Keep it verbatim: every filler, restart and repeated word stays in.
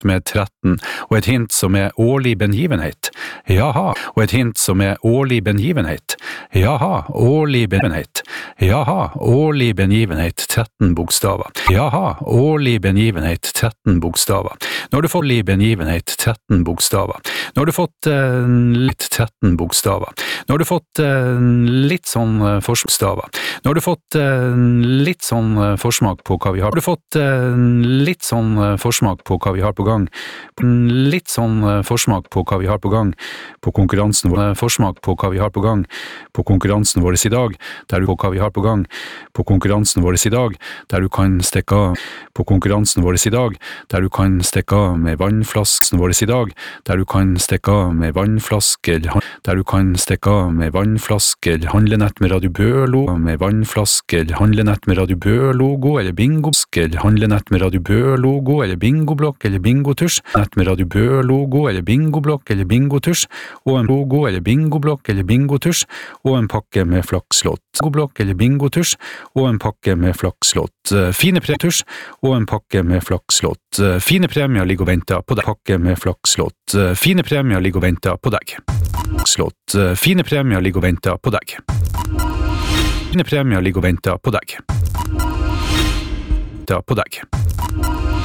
med tretten, og et hint som er årlig begivenhet. Jaha, og et hint som er årlig begivenhet. Jaha, årlig begivenhet. Jaha, årlig begivenhet, tretten bokstaver. Jaha, årlig begivenhet, tretten bokstaver. Nå har du fått årlig begivenhet, tretten bokstaver. Nå har du fått uh, litt tretten bokstaver. Nå har du fått uh, litt sånn uh, forsmakstaver. Nå har du fått uh, litt sånn uh, forsmak på hva vi har. Nå har du fått uh, litt sånn uh, forsmak på hva vi har på gang. Litt sånn uh, forsmak på hva vi har på gang på konkurransen vår. Uh, forsmak på hva vi har på gang på konkurransen vår i dag, der du på hva vi har på gang på konkurransen vår i dag, der du kan stikke av på konkurransen vår i dag, der du kan stikke av med vannflasken vår i dag, der du kan stikke av med vannflasker, der du kan stikke av med vannflasker, handlenett med Radio Bø-logo, med vannflasker, handlenett med Radio Bø-logo, eller bingosker, handlenett med Radio Bø-logo, eller bingoblokk, eller bingotusj, nett med Radio Bø-logo, eller bingoblokk, eller bingotusj, og en logo, eller bingoblokk, eller bingotusj, og en pakke med flakslott. Bingoblokk, eller bingotusj, og en pakke med flakslott. Fine premietusj, og en pakke med flakslott. Fine premier ligger og venter på deg. Pakke med flakslott. Fine premier ligger og venter på deg. Slott. Fine premier ligger og venter på deg. Fine premier ligger og venter på deg. På deg.